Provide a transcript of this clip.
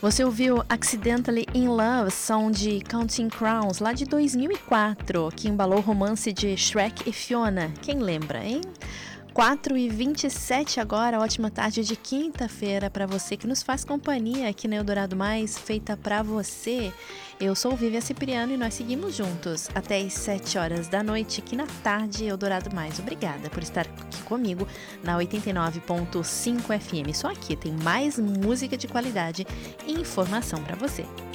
Você ouviu Accidentally in Love, som de Counting Crowns, lá de 2004, que embalou o romance de Shrek e Fiona. Quem lembra, hein? 4h27 agora, ótima tarde de quinta-feira para você que nos faz companhia aqui no Eldorado Mais, feita para você. Eu sou Vivian Cipriano e nós seguimos juntos até as 7 horas da noite aqui na tarde Eldorado Mais. Obrigada por estar aqui comigo na 89.5 FM. Só aqui tem mais música de qualidade e informação para você.